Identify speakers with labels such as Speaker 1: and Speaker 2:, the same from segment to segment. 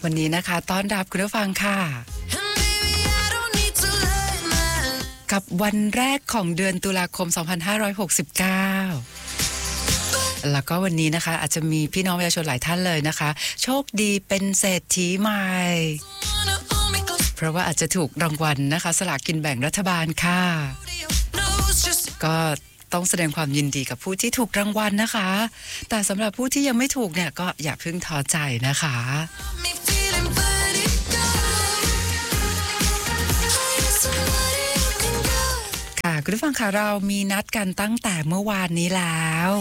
Speaker 1: วันนี้นะคะต้อนรับคุณผู้ฟังค่ะกับวันแรกของเดือนตุลาคม 2569 แล้วก็วันนี้นะคะอาจจะมีพี่น้องประชาชนหลายท่านเลยนะคะโชคดีเป็นเศรษฐีใหม่เพราะว่าอาจจะถูกรางวัลนะคะสลากกินแบ่งรัฐบาลค่ะก็ต้องแสดงความยินดีกับผู้ที่ถูกรางวัลนะคะแต่สำหรับผู้ที่ยังไม่ถูกเนี่ยก็อย่าเพิ่งท้อใจนะคะค่ะคุณผู้ฟังค่ะเรามีนัดกันตั้งแต่เมื่อวานนี้แล้ว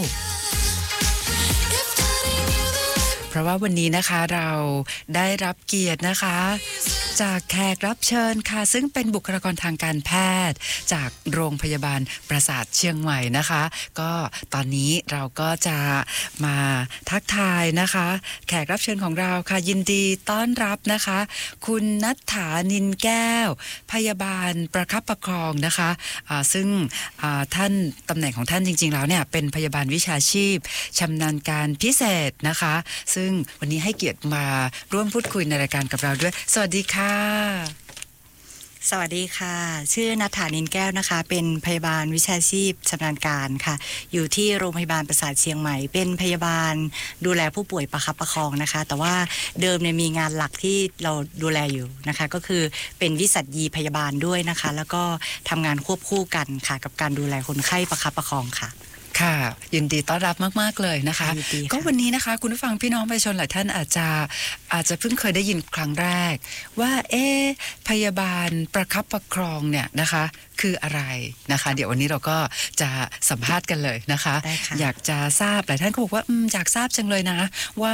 Speaker 1: เพราะว่าวันนี้นะคะเราได้รับเกียรตินะคะจากแขกรับเชิญค่ะซึ่งเป็นบุคลากรทางการแพทย์จากโรงพยาบาลประสาทเชียงใหม่นะคะก็ตอนนี้เราก็จะมาทักทายนะคะแขกรับเชิญของเราค่ะยินดีต้อนรับนะคะคุณณัฐฐานินแก้วพยาบาลประคับประคองนะคะซึ่งท่านตำแหน่งของท่านจริงๆแล้วเนี่ยเป็นพยาบาลวิชาชีพชำนาญการพิเศษนะคะซึ่งวันนี้ให้เกียรติมาร่วมพูดคุยในรายการกับเราด้วยสวัสดีค่ะ
Speaker 2: สวัสดีค่ะชื่อณัฐฐานินแก้วนะคะเป็นพยาบาลวิชาชีพชำนาญการค่ะอยู่ที่โรงพยาบาลประสาทเชียงใหม่เป็นพยาบาลดูแลผู้ป่วยประคับประคองนะคะแต่ว่าเดิมเนี่ยมีงานหลักที่เราดูแลอยู่นะคะก็คือเป็นวิสัญญีพยาบาลด้วยนะคะแล้วก็ทำงานควบคู่กันค่ะกับการดูแลคนไข้ประคับประคองค่ะ
Speaker 1: ค่ะยินดีต้อนรับมากๆเลยนะคะก็วันนี้นะคะคุณผู้ฟังพี่น้องประชาชนหลายท่านอาจจะเพิ่งเคยได้ยินครั้งแรกว่าพยาบาลประคับประคองเนี่ยนะคะคืออะไรนะคะเดี๋ยววันนี้เราก็จะสัมภาษณ์กันเลยนะคะอยากจะทราบหลายท่านก็บอกว่าอยากทราบจังเลยนะว่า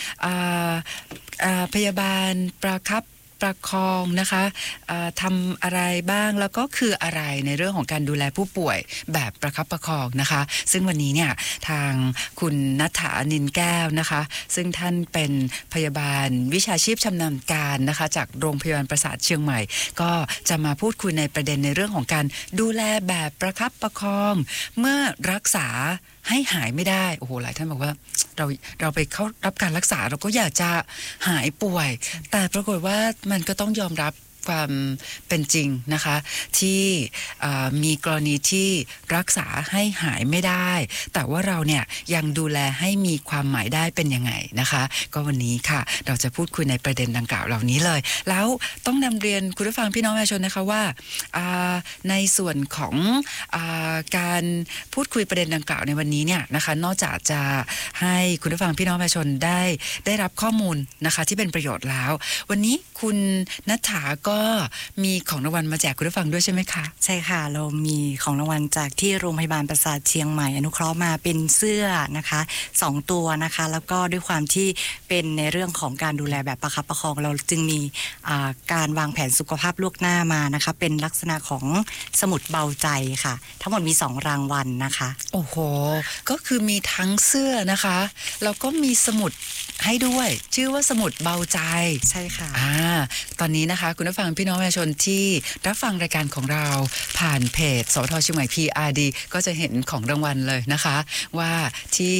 Speaker 1: พยาบาลประคับประคองนะคะทำอะไรบ้างแล้วก็คืออะไรในเรื่องของการดูแลผู้ป่วยแบบประคับประคองนะคะซึ่งวันนี้เนี่ยทางคุณณัฐฐานินแก้วนะคะซึ่งท่านเป็นพยาบาลวิชาชีพชำนาญการนะคะจากโรงพยาบาลประสาทเชียงใหม่ก็จะมาพูดคุยในประเด็นในเรื่องของการดูแลแบบประคับประคองเมื่อรักษาให้หายไม่ได้โอ้โหหลายท่านบอกว่าเราไปเข้ารับการรักษาเราก็อยากจะหายป่วยแต่ปรากฏว่ามันก็ต้องยอมรับความเป็นจริงนะคะที่มีกรณีที่รักษาให้หายไม่ได้แต่ว่าเราเนี่ยยังดูแลให้มีความหมายได้เป็นยังไงนะคะก็วันนี้ค่ะเราจะพูดคุยในประเด็นดังกล่าวเหล่านี้เลยแล้วต้องนำเรียนคุณผู้ฟังพี่น้องประชาชนนะคะว่าในส่วนของการพูดคุยประเด็นดังกล่าวในวันนี้เนี่ยนะคะนอกจากจะให้คุณผู้ฟังพี่น้องประชาชนได้รับข้อมูลนะคะที่เป็นประโยชน์แล้ววันนี้คุณณัฐฐาก็มีของรางวัลมาแจกคุณผู้ฟังด้วยใช่ไหมคะ
Speaker 2: ใช่ค่ะเรามีของรางวัลจากที่โรงพยาบาลประสาทเชียงใหม่อนุเคราะห์มาเป็นเสื้อนะคะ2ตัวนะคะแล้วก็ด้วยความที่เป็นในเรื่องของการดูแลแบบประคับประคองเราจึงมีการวางแผนสุขภาพล่วงหน้ามานะคะเป็นลักษณะของสมุดเบาใจค่ะทั้งหมดมี2รางวัลนะคะ
Speaker 1: โอ้โหก็คือมีทั้งเสื้อนะคะแล้วก็มีสมุดให้ด้วยชื่อว่าสมุดเบาใจ
Speaker 2: ใช่ค่ะ
Speaker 1: ตอนนี้นะคะคุณผู้ฟังพี่น้องประชาชนที่รับฟังรายการของเราผ่านเพจสวท.เชียงใหม่ PRD ก็จะเห็นของรางวัลเลยนะคะว่าที่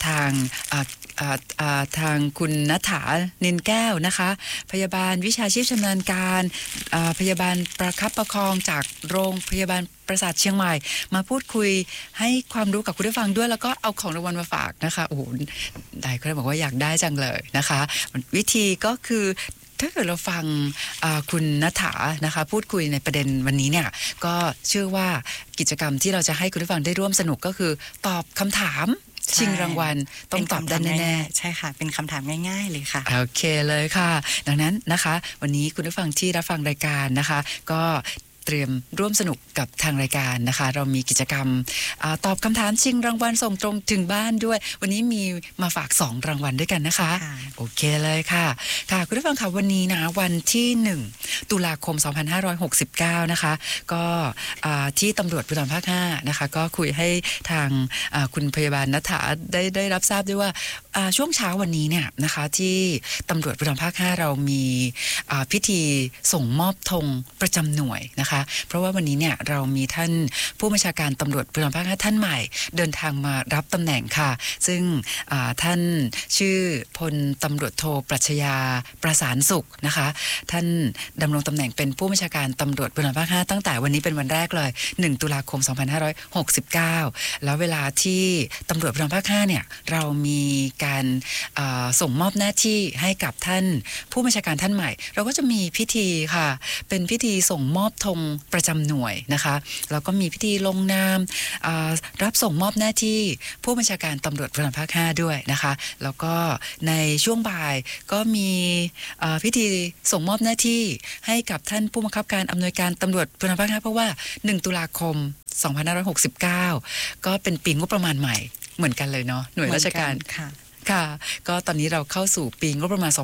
Speaker 1: ทางคุณณัฐฐานินแก้วนะคะพยาบาลวิชาชีพชำนาญการพยาบาลประคับประคองจากโรงพยาบาลประสาทเชียงใหม่มาพูดคุยให้ความรู้กับคุณผู้ฟังด้วยแล้วก็เอาของรางวัลมาฝากนะคะโอ้โหได้ก็เลยบอกว่าอยากได้จังเลยนะคะวิธีก็คือถ้าเกิดเราฟังคุณณัฐฐานะคะพูดคุยในประเด็นวันนี้เนี่ยก็เชื่อว่ากิจกรรมที่เราจะให้คุณผู้ฟังได้ร่วมสนุกก็คือตอบคำถามชิงรางวัลต้องตอบได้แน่
Speaker 2: ๆใช่ค่ะเป็นคำถามง่ายๆเลยค่ะ
Speaker 1: โอเคเลยค่ะดังนั้นนะคะวันนี้คุณผู้ฟังที่รับฟังรายการนะคะก็เตรียมร่วมสนุกกับทางรายการนะคะเรามีกิจกรรมตอบคำถามชิงรางวัลส่งตรงถึงบ้านด้วยวันนี้มีมาฝาก2รางวัลด้วยกันนะคะโอเคเลยค่ะคุณผู้ฟังค่ะวันนี้นะวันที่1ตุลาคม2569นะคะก็ที่ตำรวจภูธรภาค5นะคะก็คุยให้ทางคุณพยาบาลณัฐฐาได้รับทราบด้วยว่าช่วงเช้าวันนี้เนี่ยนะคะที่ตำรวจภูธรภาค5เรามีพิธีส่งมอบธงประจำหน่วยนะคะนะคะเพราะว่าวันนี้เนี่ยเรามีท่านผู้บัญชาการตำรวจภูธรภาค 5ท่านใหม่เดินทางมารับตำแหน่งค่ะซึ่งท่านชื่อพลตำรวจโทปรัชญาประสานสุขนะคะท่านดำรงตำแหน่งเป็นผู้บัญชาการตำรวจภูธรภาค 5ตั้งแต่วันนี้เป็นวันแรกเลย1ตุลาคม2569แล้วเวลาที่ตำรวจภูธรภาค 5เนี่ยเรามีการส่งมอบหน้าที่ให้กับท่านผู้บัญชาการท่านใหม่เราก็จะมีพิธีค่ะเป็นพิธีส่งมอบธงประจำหน่วยนะคะแล้วก็มีพิธีลงนามรับส่งมอบหน้าที่ผู้บัญชาการตำรวจภูธรภาค 5ด้วยนะคะแล้วก็ในช่วงบ่ายก็มีพิธีส่งมอบหน้าที่ให้กับท่านผู้บังคับการอำนวยการตำรวจภูธรภาค 5เพราะว่า1ตุลาคม2569ก็เป็นปีงบประมาณใหม่เหมือนกันเลยเนาะหน่วยราชการค่ะก็ตอนนี้เราเข้าสู่ปีงบประมาณ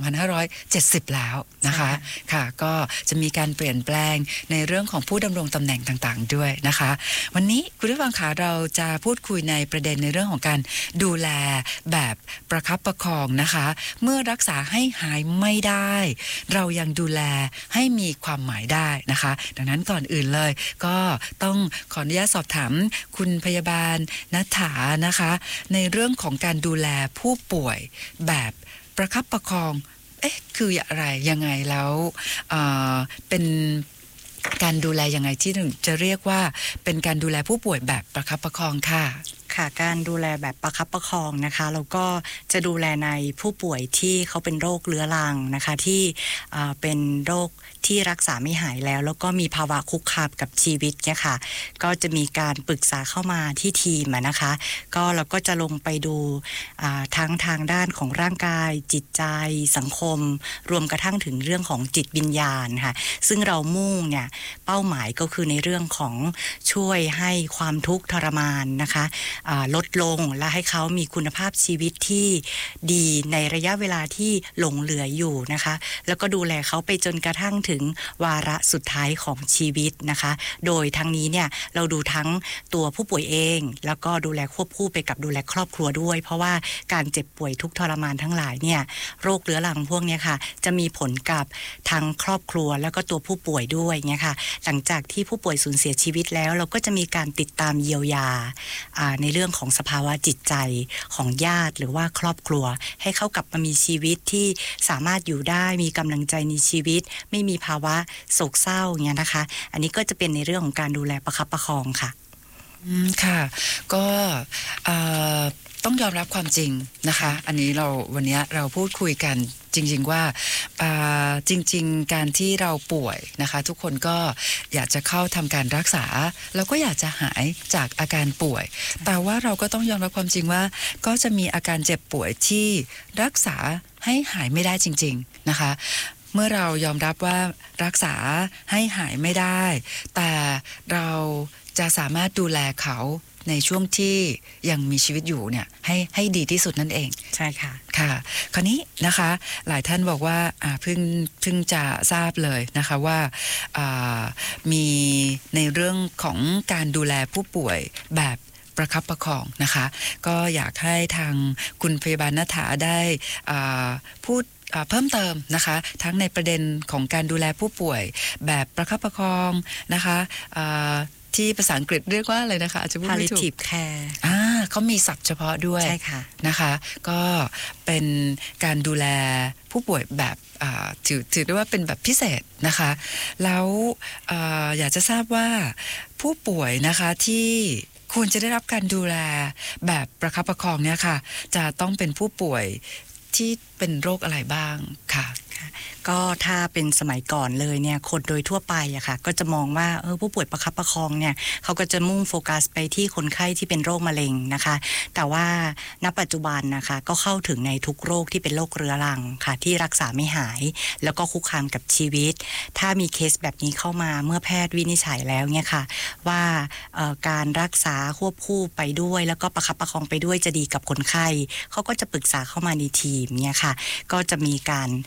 Speaker 1: 2570แล้วนะคะค่ะก็จะมีการเปลี่ยนแปลงในเรื่องของผู้ดำรงตำแหน่งต่างๆด้วยนะคะวันนี้คุณผู้ฟังคะเราจะพูดคุยในประเด็นในเรื่องของการดูแลแบบประคับประคองนะคะเมื่อรักษาให้หายไม่ได้เรายังดูแลให้มีความหมายได้นะคะดังนั้นก่อนอื่นเลยก็ต้องขออนุญาตสอบถามคุณพยาบาลณัฐฐานะคะในเรื่องของการดูแลผู้ป่วยแบบประคับประคองคืออะไรยังไงแล้วเป็นการดูแลยังไงที่จะเรียกว่าเป็นการดูแลผู้ป่วยแบบประคับประคองค่ะ
Speaker 2: ค่ะการดูแลแบบประคับประคองนะคะแล้วก็จะดูแลในผู้ป่วยที่เขาเป็นโรคเรื้อรังนะคะที่เป็นโรคที่รักษาไม่หายแล้วก็มีภาวะคุกคามกับชีวิตเนี่ยค่ะก็จะมีการปรึกษาเข้ามาที่ทีมนะคะก็เราก็จะลงไปดูทั้งทางด้านของร่างกายจิตใจสังคมรวมกระทั่งถึงเรื่องของจิตวิญญาณค่ะซึ่งเรามุ่งเนี่ยเป้าหมายก็คือในเรื่องของช่วยให้ความทุกข์ทรมานนะคะลดลงและให้เขามีคุณภาพชีวิตที่ดีในระยะเวลาที่หลงเหลืออยู่นะคะแล้วก็ดูแลเขาไปจนกระทั่งถึงวาระสุดท้ายของชีวิตนะคะโดยทั้งนี้เนี่ยเราดูทั้งตัวผู้ป่วยเองแล้วก็ดูแลควบคู่ไปกับดูแลครอบครัวด้วยเพราะว่าการเจ็บป่วยทุกทรมานทั้งหลายเนี่ยโรคเรื้อรังพวกนี้ค่ะจะมีผลกับทั้งครอบครัวแล้วก็ตัวผู้ป่วยด้วยเนี่ยค่ะหลังจากที่ผู้ป่วยสูญเสียชีวิตแล้วเราก็จะมีการติดตามเยียวยาในเรื่องของสภาวะจิตใจของญาติหรือว่าครอบครัวให้เขากลับมามีชีวิตที่สามารถอยู่ได้มีกำลังใจในชีวิตไม่มีภาวะโศกเศร้าอย่างเงี้ยนะคะอันนี้ก็จะเป็นในเรื่องของการดูแลประคับประคองค่ะ
Speaker 1: ค่ะก็ต้องยอมรับความจริงนะคะอันนี้วันนี้เราพูดคุยกันจริงๆว่าจริงๆการที่เราป่วยนะคะทุกคนก็อยากจะเข้าทำการรักษาแล้วก็อยากจะหายจากอาการป่วยแต่ว่าเราก็ต้องยอมรับความจริงว่าก็จะมีอาการเจ็บป่วยที่รักษาให้หายไม่ได้จริงๆนะคะเมื่อเรายอมรับว่ารักษาให้หายไม่ได้แต่เราจะสามารถดูแลเขาในช่วงที่ยังมีชีวิตอยู่เนี่ยให้ดีที่สุดนั่นเอง
Speaker 2: ใช่ค่ะ
Speaker 1: ค่ะคราวนี้นะคะหลายท่านบอกว่าเพิ่งจะทราบเลยนะคะว่ามีในเรื่องของการดูแลผู้ป่วยแบบประคับประคองนะคะก็อยากให้ทางคุณพยาบาลณัฐฐาได้พูดเพิ่มเติมนะคะทั้งในประเด็นของการดูแลผู้ป่วยแบบประคับประคองนะคะที่ภาษาอังกฤษเรียกว่าอะไรนะคะอาจจะพูดไม่ถูก
Speaker 2: palliative care
Speaker 1: เขามีศัพท์เฉพาะด้วย
Speaker 2: ใช่ค่ะ
Speaker 1: นะคะก็เป็นการดูแลผู้ป่วยแบบถือได้ว่าเป็นแบบพิเศษนะคะแล้วอยากจะทราบว่าผู้ป่วยนะคะที่ควรจะได้รับการดูแลแบบประคับประคองเนี่ยค่ะจะต้องเป็นผู้ป่วยที่เป็นโรคอะไรบ้างค่ะ
Speaker 2: ก็ถ้าเป็นสมัยก่อนเลยเนี่ยคนโดยทั่วไปอะค่ะก็จะมองว่าผู้ป่วยประคับประคองเนี่ยเขาก็จะมุ่งโฟกัสไปที่คนไข้ที่เป็นโรคมะเร็งนะคะแต่ว่าณปัจจุบันนะคะก็เข้าถึงในทุกโรคที่เป็นโรคเรื้อรังค่ะที่รักษาไม่หายแล้วก็คุกคามกับชีวิตถ้ามีเคสแบบนี้เข้ามาเมื่อแพทย์วินิจฉัยแล้วเนี่ยค่ะว่าการรักษาควบคู่ไปด้วยแล้วก็ประคับประคองไปด้วยจะดีกับคนไข้เขาก็จะปรึกษาเข้ามาในทีมเนี่ยค่ะก็จะมีการ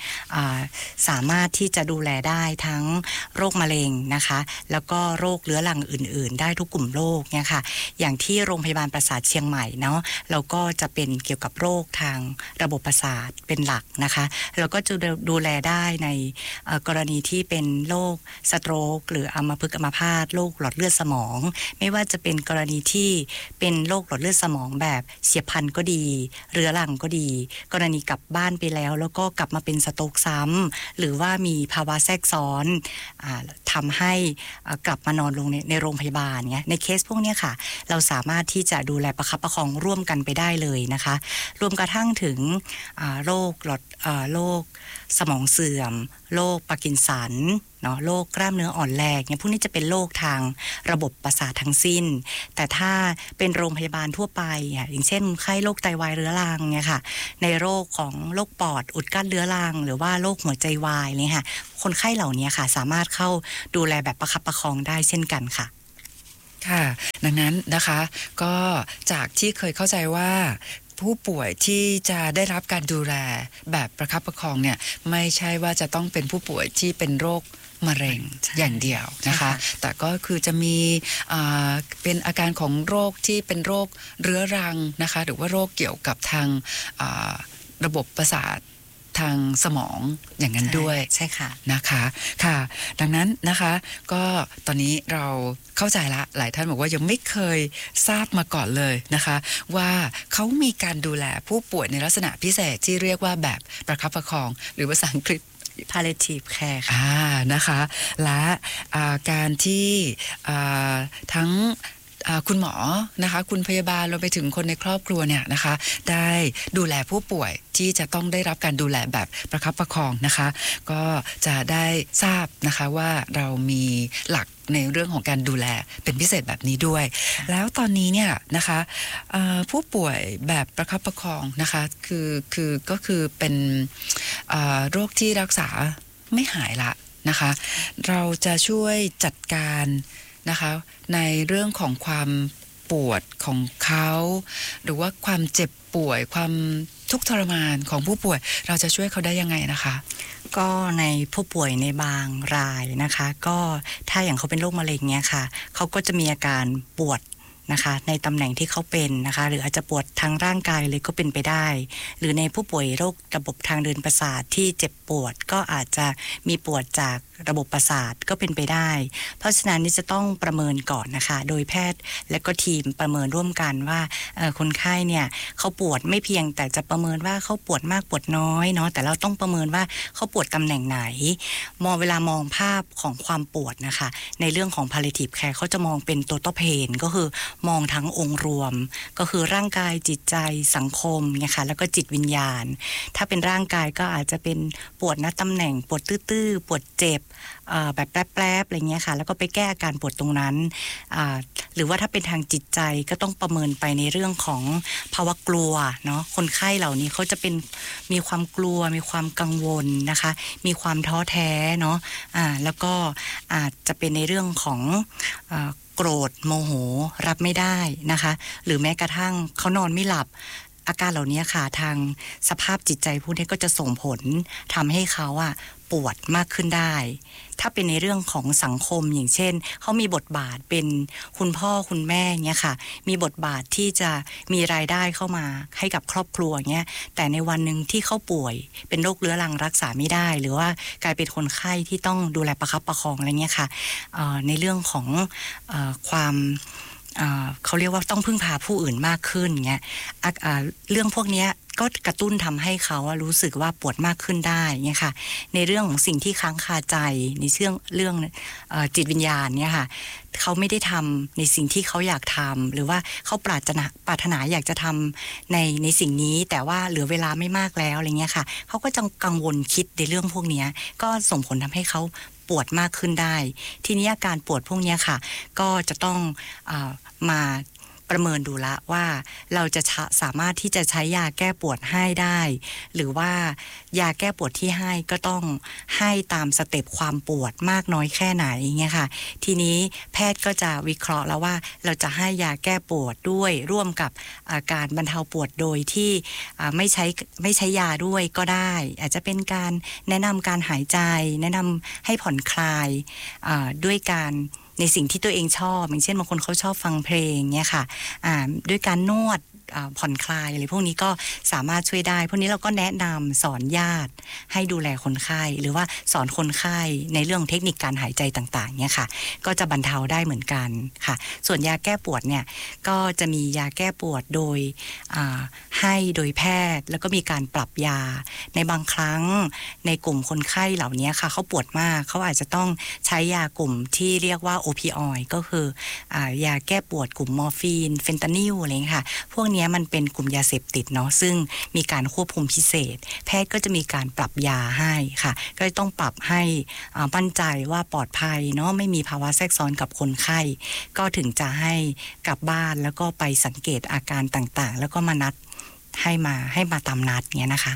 Speaker 2: สามารถที่จะดูแลได้ทั้งโรคมะเร็งนะคะแล้วก็โรคเรื้อรังอื่นๆได้ทุกกลุ่มโรคเนี่ยค่ะอย่างที่โรงพยาบาลประสาทเชียงใหม่เนาะเราก็จะเป็นเกี่ยวกับโรคทางระบบประสาทเป็นหลักนะคะเราก็จะดูแลได้ในกรณีที่เป็นโรคสโตรกหรืออัมพฤกษ์อัมพาตโรคหลอดเลือดสมองไม่ว่าจะเป็นกรณีที่เป็นโรคหลอดเลือดสมองแบบเฉียบพลันก็ดีเรื้อรังก็ดีกรณีกลับบ้านไปแล้วก็กลับมาเป็นสโตรกซ้ำหรือว่ามีภาวะแทรกซ้อนทำให้กลับมานอนลงในโรงพยาบาลเนี่ยในเคสพวกนี้ค่ะเราสามารถที่จะดูแลประคับประคองร่วมกันไปได้เลยนะคะรวมกระทั่งถึงโรคสมองเสื่อมโรคพาร์กินสันเนาะโรคกล้ามเนื้ออ่อนแรงเนี่ยพวกนี้จะเป็นโรคทางระบบประสาททั้งสิ้นแต่ถ้าเป็นโรงพยาบาลทั่วไปอย่างเช่นไข้โรคไตวายเรื้อรังเนี่ยค่ะในโรคของโรคปอดอุดกั้นเรื้อรังหรือว่าโรคหัวใจวายเนี่ยค่ะคนไข้เหล่านี้ค่ะสามารถเข้าดูแลแบบประคับประคองได้เช่นกันค่ะ
Speaker 1: ค่ะดังนั้นนะคะก็จากที่เคยเข้าใจว่าผู้ป่วยที่จะได้รับการดูแลแบบประคับประคองเนี่ยไม่ใช่ว่าจะต้องเป็นผู้ป่วยที่เป็นโรคมะเร็งอย่างเดียวนะคะแต่ก็คือจะมีเป็นอาการของโรคที่เป็นโรคเรื้อรังนะคะหรือว่าโรคเกี่ยวกับทางระบบประสาททางสมองอย่างนั้นด้วย
Speaker 2: ใช่ค่ะ
Speaker 1: นะคะค่ะดังนั้นนะคะก็ตอนนี้เราเข้าใจละหลายท่านบอกว่ายังไม่เคยทราบมาก่อนเลยนะคะว่าเขามีการดูแลผู้ป่วยในลักษณะพิเศษที่เรียกว่าแบบประคับประคองหรือภาษาอังกฤษ
Speaker 2: palliative care ค่ะ
Speaker 1: นะคะและการที่ทั้งคุณหมอนะคะคุณพยาบาลรวมไปถึงคนในครอบครัวเนี่ยนะคะได้ดูแลผู้ป่วยที่จะต้องได้รับการดูแลแบบประคับประคองนะคะก็จะได้ทราบนะคะว่าเรามีหลักในเรื่องของการดูแลเป็นพิเศษแบบนี้ด้วยแล้วตอนนี้เนี่ยนะคะผู้ป่วยแบบประคับประคองนะคะก็คือเป็นโรคที่รักษาไม่หายละนะคะเราจะช่วยจัดการนะคะในเรื่องของความปวดของเขาหรือว่าความเจ็บป่วยความทุกข์ทรมานของผู้ป่วยเราจะช่วยเขาได้ยังไงนะคะ
Speaker 2: ก็ในผู้ป่วยในบางรายนะคะก็ถ้าอย่างเขาเป็นโรคมะเร็งเนี้ยค่ะเขาก็จะมีอาการปวดนะคะในตำแหน่งที่เขาเป็นนะคะหรืออาจจะปวดทางร่างกายเลยก็เป็นไปได้หรือในผู้ป่วยโรคระบบทางเดินประสาทที่เจ็บปวดก็อาจจะมีปวดจากระบบประสาทก็เป็นไปได้เพราะฉะนั้นนี่จะต้องประเมินก่อนนะคะโดยแพทย์และก็ทีมประเมินร่วมกันว่าคนไข้เนี่ยเขาปวดไม่เพียงแต่จะประเมินว่าเขาปวดมากปวดน้อยเนาะแต่เราต้องประเมินว่าเขาปวดตำแหน่งไหนเวลามองภาพของความปวดนะคะในเรื่องของ palliative care เขาจะมองเป็น total pain ก็คือมองทั้งองค์รวมก็คือร่างกายจิตใจสังคมเนี่ยค่ะแล้วก็จิตวิญญาณถ้าเป็นร่างกายก็อาจจะเป็นปวดณตำแหน่งปวดตื้อๆปวดเจ็บแบบแปรบๆอะไรเงี้ยค่ะแล้วก็ไปแก้อาการปวดตรงนั้นหรือว่าถ้าเป็นทางจิตใจก็ต้องประเมินไปในเรื่องของภาวะกลัวเนาะคนไข้เหล่านี้เขาจะเป็นมีความกลัวมีความกังวลนะคะมีความท้อแท้เนาะแล้วก็อาจจะเป็นในเรื่องของโกรธโมโหรับไม่ได้นะคะหรือแม้กระทั่งเขานอนไม่หลับอาการเหล่านี้ค่ะทางสภาพจิตใจพวกนี้ก็จะส่งผลทำให้เขาปวดมากขึ้นได้ถ้าเป็นในเรื่องของสังคมอย่างเช่นเขามีบทบาทเป็นคุณพ่อคุณแม่เงี้ยค่ะมีบทบาทที่จะมีรายได้เข้ามาให้กับครอบครัวเงี้ยแต่ในวันหนึ่งที่เขาป่วยเป็นโรคเรื้อรังรักษาไม่ได้หรือว่ากลายเป็นคนไข้ที่ต้องดูแลประคับประคองอะไรเงี้ยค่ะในเรื่องของความเขาเรียกว่าต้องพึ่งพาผู้อื่นมากขึ้นเงี้ยเรื่องพวกนี้ก็กระตุ้นทำให้เขารู้สึกว่าปวดมากขึ้นได้เนี่ยค่ะในเรื่องของสิ่งที่ค้างคาใจในเรื่องจิตวิญญาณเนี่ยค่ะเขาไม่ได้ทำในสิ่งที่เขาอยากทำหรือว่าเขาปรารถนาอยากจะทำในสิ่งนี้แต่ว่าเหลือเวลาไม่มากแล้วอะไรเงี้ยค่ะเขาก็จะกังวลคิดในเรื่องพวกนี้ก็ส่งผลทำให้เขาปวดมากขึ้นได้ทีนี้อาการปวดพวกนี้ค่ะก็จะต้องมาปประเมินดูละว่าเราจะสามารถที่จะใช้ยาแก้ปวดให้ได้หรือว่ายาแก้ปวดที่ให้ก็ต้องให้ตามสเต็ปความปวดมากน้อยแค่ไหนเงี้ยค่ะทีนี้แพทย์ก็จะวิเคราะห์แล้วว่าเราจะให้ยาแก้ปวดด้วยร่วมกับการบรรเทาปวดโดยที่ไม่ใช้ยาด้วยก็ได้อาจจะเป็นการแนะนำการหายใจแนะนำให้ผ่อนคลายด้วยการในสิ่งที่ตัวเองชอบอย่างเช่นบางคนเขาชอบฟังเพลงเนี่ยค่ะด้วยการนวดผ่อนคลายอะไรพวกนี้ก็สามารถช่วยได้พวกนี้เราก็แนะนำสอนญาติให้ดูแลคนไข้หรือว่าสอนคนไข้ในเรื่องเทคนิคการหายใจต่างๆเนี่ยค่ะก็จะบรรเทาได้เหมือนกันค่ะส่วนยาแก้ปวดเนี่ยก็จะมียาแก้ปวดโดยให้โดยแพทย์แล้วก็มีการปรับยาในบางครั้งในกลุ่มคนไข้เหล่านี้ค่ะเขาปวดมากเขาอาจจะต้องใช้ยากลุ่มที่เรียกว่า โอพิออยด์ ก็คือยาแก้ปวดกลุ่มมอร์ฟีนเฟนตานิลอะไรอย่างเงี้ยค่ะพวกนี้มันเป็นกลุ่มยาเสพติดเนาะซึ่งมีการควบคุมพิเศษแพทย์ก็จะมีการปรับยาให้ค่ะก็ต้องปรับให้มั่นใจว่าปลอดภัยเนาะไม่มีภาวะแทรกซ้อนกับคนไข้ก็ถึงจะให้กลับบ้านแล้วก็ไปสังเกตอาการต่างๆแล้วก็มานัดให้มาตามนัดเงี้ยนะคะ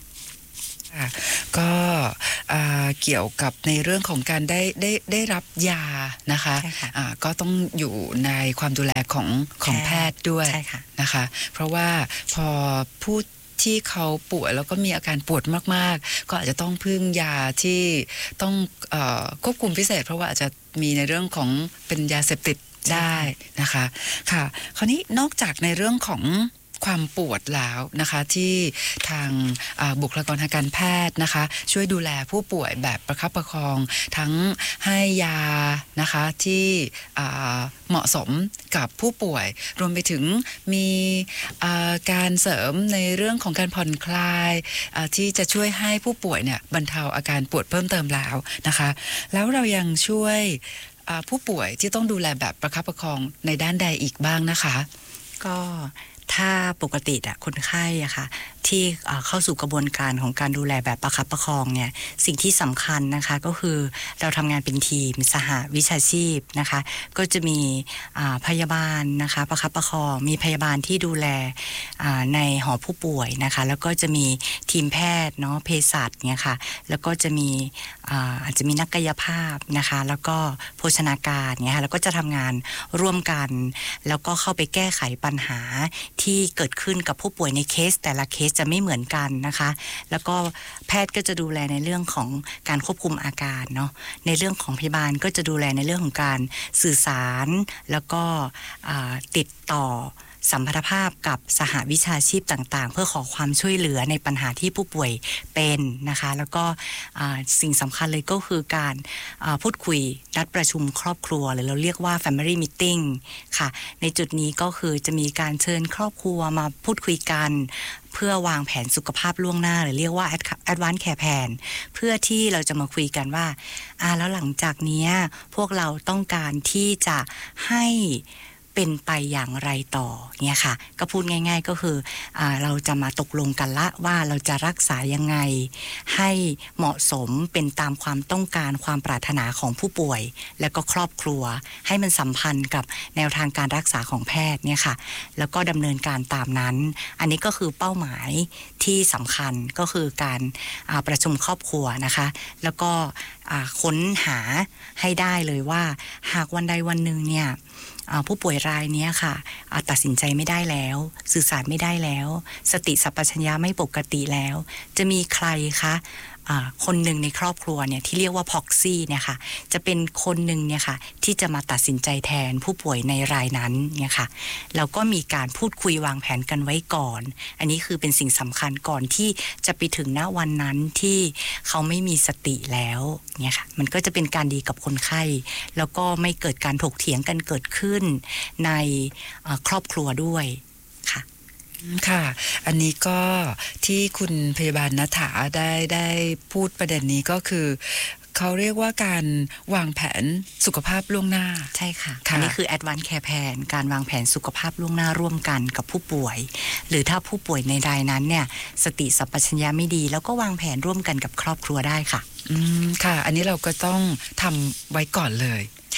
Speaker 1: ก็เกี่ยวกับในเรื่องของการได้รับยานะคะก็ต้องอยู่ในความดูแลของแพทย์ด้วยนะคะเพราะว่าพอผู้ที่เขาป่วยแล้วก็มีอาการปวดมากๆก็อาจจะต้องพึ่งยาที่ต้องควบคุมพิเศษเพราะว่าอาจจะมีในเรื่องของเป็นยาเสพติดได้นะคะค่ะคราวนี้นอกจากในเรื่องของความปวดแล้วนะคะที่ทางบุคลากรทางการแพทย์นะคะช่วยดูแลผู้ป่วยแบบประคับประคองทั้งให้ยานะคะที่เหมาะสมกับผู้ป่วยรวมไปถึงมีการเสริมในเรื่องของการผ่อนคลายที่จะช่วยให้ผู้ป่วยเนี่ยบรรเทาอาการปวดเพิ่มเติมแล้วนะคะแล้วเรายังช่วยผู้ป่วยที่ต้องดูแลแบบประคับประคองในด้านใดอีกบ้างนะคะ
Speaker 2: ก็ถ้าปกติคนไข้อะค่ะที่เข้าสู่กระบวนการของการดูแลแบบประคับประคองเนี่ยสิ่งที่สำคัญนะคะก็คือเราทำงานเป็นทีมสหวิชาชีพนะคะก็จะมีพยาบาลนะคะประคับประคองมีพยาบาลที่ดูแลในหอผู้ป่วยนะคะแล้วก็จะมีทีมแพทย์เนาะเภสัชเนี่ยค่ะแล้วก็จะมีอาจจะมีนักกายภาพนะคะแล้วก็โภชนาการเนี่ยค่ะแล้วก็จะทำงานร่วมกันแล้วก็เข้าไปแก้ไขปัญหาที่เกิดขึ้นกับผู้ป่วยในเคสแต่ละเคสจะไม่เหมือนกันนะคะแล้วก็แพทย์ก็จะดูแลในเรื่องของการควบคุมอาการเนาะในเรื่องของพยาบาลก็จะดูแลในเรื่องของการสื่อสารแล้วก็ติดต่อสัมพันธภาพกับสหวิชาชีพต่างๆเพื่อขอความช่วยเหลือในปัญหาที่ผู้ป่วยเป็นนะคะแล้วก็สิ่งสำคัญเลยก็คือการพูดคุยนัดประชุมครอบครัวหรือเราเรียกว่า Family Meeting ค่ะในจุดนี้ก็คือจะมีการเชิญครอบครัวมาพูดคุยกันเพื่อวางแผนสุขภาพล่วงหน้าหรือเรียกว่า Advanced Care Plan เพื่อที่เราจะมาคุยกันว่าแล้วหลังจากนี้พวกเราต้องการที่จะให้เป็นไปอย่างไรต่อเนี่ยค่ะก็พูดง่ายๆก็คือเราจะมาตกลงกันละว่าเราจะรักษายังไงให้เหมาะสมเป็นตามความต้องการความปรารถนาของผู้ป่วยและก็ครอบครัวให้มันสัมพันธ์กับแนวทางการรักษาของแพทย์เนี่ยค่ะแล้วก็ดำเนินการตามนั้นอันนี้ก็คือเป้าหมายที่สำคัญก็คือการประชุมครอบครัวนะคะแล้วก็ค้นหาให้ได้เลยว่าหากวันใดวันหนึ่งเนี่ยผู้ป่วยรายนี้ค่ะตัดสินใจไม่ได้แล้วสื่อสารไม่ได้แล้วสติสัมปชัญญะไม่ปกติแล้วจะมีใครคะคนหนึ่งในครอบครัวเนี่ยที่เรียกว่าพ็อกซี่เนี่ยค่ะจะเป็นคนหนึ่งเนี่ยค่ะที่จะมาตัดสินใจแทนผู้ป่วยในรายนั้นเนี่ยค่ะแล้วก็มีการพูดคุยวางแผนกันไว้ก่อนอันนี้คือเป็นสิ่งสำคัญก่อนที่จะไปถึงณวันนั้นที่เขาไม่มีสติแล้วเนี่ยค่ะมันก็จะเป็นการดีกับคนไข้แล้วก็ไม่เกิดการถกเถียงกันเกิดขึ้นในครอบครัวด้วย
Speaker 1: ค่ะอันนี้ก็ที่คุณพยาบาลณฐาได้พูดประเด็นนี้ก็คือเขาเรียกว่าการวางแผนสุขภาพล่วงหน้า
Speaker 2: ใช่ค่ะอันนี้คือ Advanced Care Plan การวางแผนสุขภาพล่วงหน้าร่วมกันกับผู้ป่วยหรือถ้าผู้ป่วยในรายนั้นเนี่ยสติสัมปชัญญะไม่ดีแล้วก็วางแผนร่วมกันกับครอบครัวได้ค่ะ
Speaker 1: ค่ะอันนี้เราก็ต้องทำไว้ก่อนเลย
Speaker 2: ค่ะจ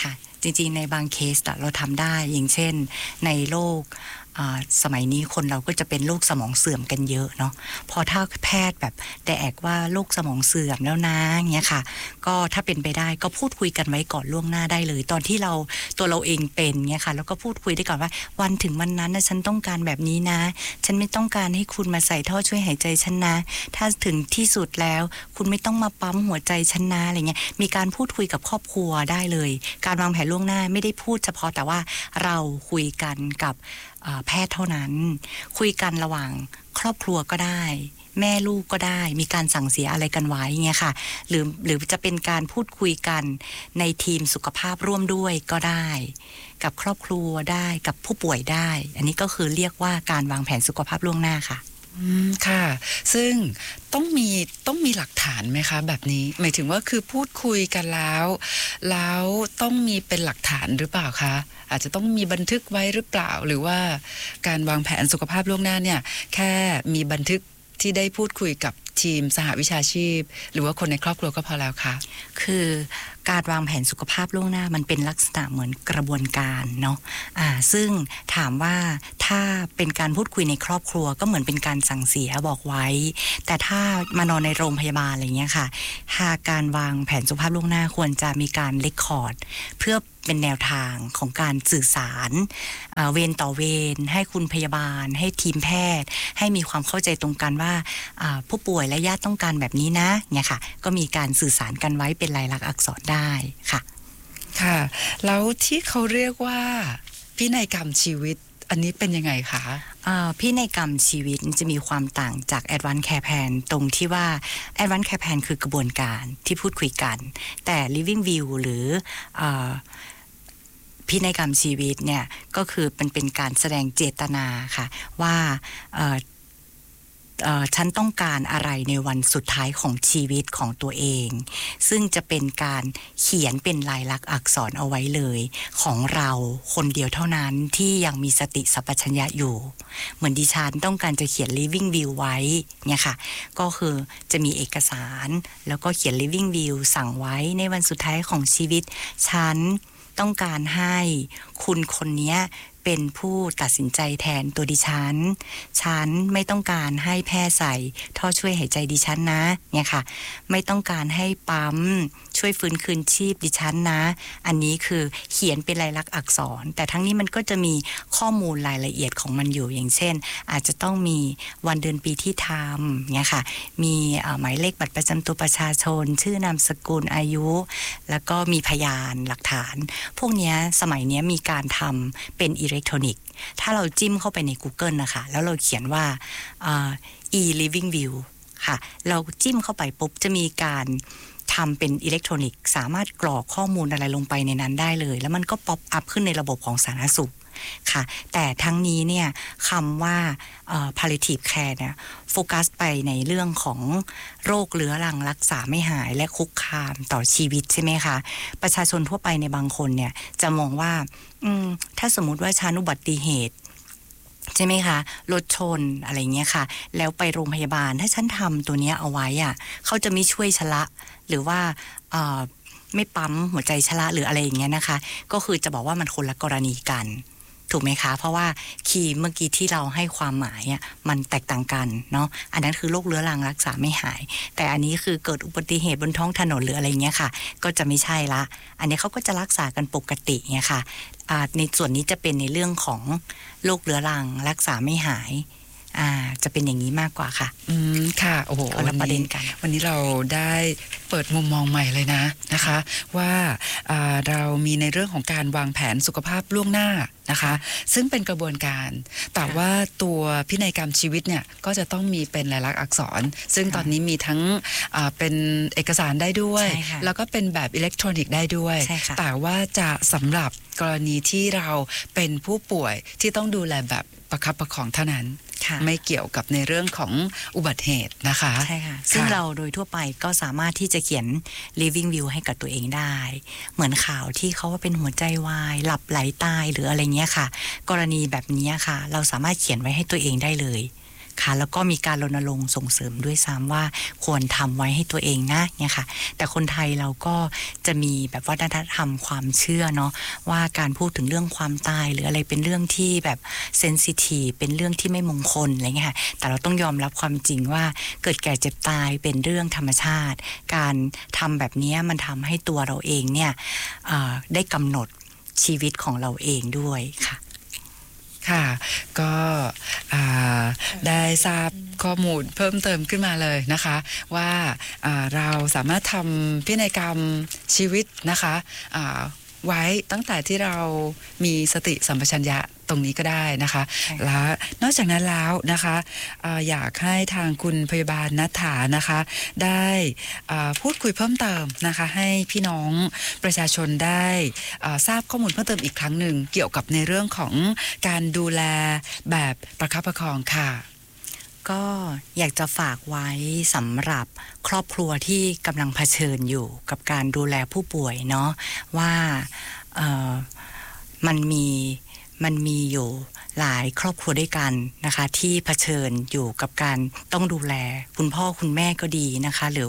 Speaker 2: จริงๆในบางเคสเราทำได้อย่างเช่นในโรคสมัยนี้คนเราก็จะเป็นโรคสมองเสื่อมกันเยอะเนาะพอถ้าแพทย์แบบไดแอกว่าโรคสมองเสื่อมแล้วนะเงี้ยค่ะก็ถ้าเป็นไปได้ก็พูดคุยกันไว้ก่อนล่วงหน้าได้เลยตอนที่ตัวเราเองเป็นเงี้ยค่ะแล้วก็พูดคุยได้ก่อนว่าวันถึงวันนั้นนะฉันต้องการแบบนี้นะฉันไม่ต้องการให้คุณมาใส่ท่อช่วยหายใจฉันนะถ้าถึงที่สุดแล้วคุณไม่ต้องมาปั๊มหัวใจฉันนะอะไรเงี้ยมีการพูดคุยกับครอบครัวได้เลยการวางแผนล่วงหน้าไม่ได้พูดเฉพาะแต่ว่าเราคุยกันกับแพทย์เท่านั้นคุยกันระหว่างครอบครัวก็ได้แม่ลูกก็ได้มีการสั่งเสียอะไรกันไว้เงี้ยค่ะหรือจะเป็นการพูดคุยกันในทีมสุขภาพร่วมด้วยก็ได้กับครอบครัวได้กับผู้ป่วยได้อันนี้ก็คือเรียกว่าการวางแผนสุขภาพล่วงหน้าค่ะ
Speaker 1: ค่ะซึ่งต้องมีหลักฐานไหมคะแบบนี้หมายถึงว่าคือพูดคุยกันแล้วต้องมีเป็นหลักฐานหรือเปล่าคะอาจจะต้องมีบันทึกไว้หรือเปล่าหรือว่าการวางแผนสุขภาพล่วงหน้าเนี่ยแค่มีบันทึกที่ได้พูดคุยกับทีมสหวิชาชีพหรือว่าคนในครอบครัวก็พอแล้วคะ
Speaker 2: คือการวางแผนสุขภาพล่วงหน้ามันเป็นลักษณะเหมือนกระบวนการเนาะซึ่งถามว่าถ้าเป็นการพูดคุยในครอบครัวก็เหมือนเป็นการสั่งเสียบอกไว้แต่ถ้ามานอนในโรงพยาบาลอะไรเงี้ยค่ะหากการวางแผนสุขภาพล่วงหน้าควรจะมีการเรคคอร์ดเพื่อเป็นแนวทางของการสื่อสารเวรต่อเวรให้คุณพยาบาลให้ทีมแพทย์ให้มีความเข้าใจตรงกันว่าผู้ป่วยและญาติต้องการแบบนี้นะเนี่ยค่ะก็มีการสื่อสารกันไว้เป็นลายลักษณ์อักษรได้ค่ะ
Speaker 1: ค่ะแล้วที่เขาเรียกว่าพินัยกรรมชีวิตอันนี้เป็นยังไงคะ
Speaker 2: พินัยกรรมชีวิตจะมีความต่างจาก Advanced Care Plan ตรงที่ว่า Advanced Care Plan คือกระบวนการที่พูดคุยกันแต่ Living Will หรือพินัยกรรมชีวิตเนี่ยก็คือเป็นการแสดงเจตนาค่ะว่าฉันต้องการอะไรในวันสุดท้ายของชีวิตของตัวเองซึ่งจะเป็นการเขียนเป็นลายลักษณ์อักษรเอาไว้เลยของเราคนเดียวเท่านั้นที่ยังมีสติสัมปชัญญะอยู่เหมือนดิฉันต้องการจะเขียน Living Will ไว้เนี่ยค่ะก็คือจะมีเอกสารแล้วก็เขียน Living Will สั่งไว้ในวันสุดท้ายของชีวิตฉันต้องการให้คุณคนนี้เป็นผู้ตัดสินใจแทนตัวดิฉันไม่ต้องการให้แพทย์ใส่ท่อช่วยหายใจดิฉันนะเนี่ยค่ะไม่ต้องการให้ปั๊มช่วยฟื้นคืนชีพดิฉันนะอันนี้คือเขียนเป็นลายลักษณ์อักษรแต่ทั้งนี้มันก็จะมีข้อมูลรายละเอียดของมันอยู่อย่างเช่นอาจจะต้องมีวันเดือนปีที่ทำเนี่ยค่ะมีหมายเลขบัตรประจำตัวประชาชนชื่อนามสกุลอายุแล้วก็มีพยานหลักฐานพวกนี้สมัยนี้มีการทำเป็นอิเล็กทรอนิกส์ถ้าเราจิ้มเข้าไปใน Google นะคะแล้วเราเขียนว่าe-living view ค่ะเราจิ้มเข้าไปปุ๊บจะมีการทำเป็นอิเล็กทรอนิกส์สามารถกรอกข้อมูลอะไรลงไปในนั้นได้เลยแล้วมันก็ป๊อปอัพขึ้นในระบบของสาธารณสุขค่ะแต่ทั้งนี้เนี่ยคำว่าpalliative care เนี่ยโฟกัสไปในเรื่องของโรคเรื้อรังรักษาไม่หายและคุกคามต่อชีวิตใช่ไหมคะประชาชนทั่วไปในบางคนเนี่ยจะมองว่าถ้าสมมุติว่าฉันอุบัติเหตุใช่ไหมคะรถชนอะไรเงี้ยค่ะแล้วไปโรงพยาบาลถ้าฉันทำตัวเนี้ยเอาไว้อ่ะเขาจะไม่ช่วยชะละหรือว่าไม่ปั๊มหัวใจชะละหรืออะไรอย่างเงี้ยนะคะก็คือจะบอกว่ามันคนละกรณีกันถูกไหมคะเพราะว่าคีย์เมื่อกี้ที่เราให้ความหมายอ่ะมันแตกต่างกันเนาะอันนั้นคือโรคเรื้อรังรักษาไม่หายแต่อันนี้คือเกิดอุบัติเหตุบนท้องถนนหรืออะไรเงี้ยค่ะก็จะไม่ใช่ละอันนี้เขาก็จะรักษากันปกติเงี้ยค่ะในส่วนนี้จะเป็นในเรื่องของโรคเรื้อรังรักษาไม่หายจะเป็นอย่างนี้มากกว่าค่ะ
Speaker 1: ค่ะโอ้โห
Speaker 2: คนละประเด็นกัน
Speaker 1: วันนี้เราได้เปิดมุมมองใหม่เลยนะคะว่าเรามีในเรื่องของการวางแผนสุขภาพล่วงหน้านะคะซึ่งเป็นกระบวนการแต่ว่าตัวพินัยกรรมชีวิตเนี่ยก็จะต้องมีเป็นลายลักษณ์อักษรซึ่งตอนนี้มีทั้งเป็นเอกสารได้ด้วยแล้วก็เป็นแบบอิเล็กทรอนิกส์ได้ด้วยแต่ว่าจะสำหรับกรณีที่เราเป็นผู้ป่วยที่ต้องดูแลแบบประคับประคองเท่านั้นไม่เกี่ยวกับในเรื่องของอุบัติเหตุนะคะ
Speaker 2: ใช่ค่ะซึ่งเราโดยทั่วไปก็สามารถที่จะเขียน living view ให้กับตัวเองได้เหมือนข่าวที่เขาว่าเป็นหัวใจวายหลับไหลตายหรืออะไรเงี้ยค่ะกรณีแบบนี้ค่ะเราสามารถเขียนไว้ให้ตัวเองได้เลยค่ะแล้วก็มีการรณรงค์ส่งเสริมด้วยซ้ำว่าควรทำไว้ให้ตัวเองนะเนี่ยค่ะแต่คนไทยเราก็จะมีแบบวัฒนธรรมความเชื่อเนาะว่าการพูดถึงเรื่องความตายหรืออะไรเป็นเรื่องที่แบบเซนซิทีฟเป็นเรื่องที่ไม่มงคลอะไรเงี้ยค่ะแต่เราต้องยอมรับความจริงว่าเกิดแก่เจ็บตายเป็นเรื่องธรรมชาติการทำแบบนี้มันทำให้ตัวเราเองเนี่ยได้กำหนดชีวิตของเราเองด้วยค่ะ
Speaker 1: ค่ะก็ได้ทราบข้อมูลเพิ่มเติมขึ้นมาเลยนะคะว่าเราสามารถทำพินัยกรรมชีวิตนะคะไว้ตั้งแต่ที่เรามีสติสัมปชัญญะตรงนี้ก็ได้นะคะและนอกจากนั้นแล้วนะคะอยากให้ทางคุณพยาบาลณัฐฐานะคะได้พูดคุยเพิ่มเติมนะคะให้พี่น้องประชาชนได้ทราบข้อมูลเพิ่มเติมอีกครั้งหนึ่งเกี่ยวกับในเรื่องของการดูแลแบบประคับประคองค่ะ
Speaker 2: ก็อยากจะฝากไว้สำหรับครอบครัวที่กำลังเผชิญอยู่กับการดูแลผู้ป่วยเนาะว่ามันมีอยู่หลายครอบครัวด้วยกันนะคะที่เผชิญอยู่กับการต้องดูแลคุณพ่อคุณแม่ก็ดีนะคะหรือ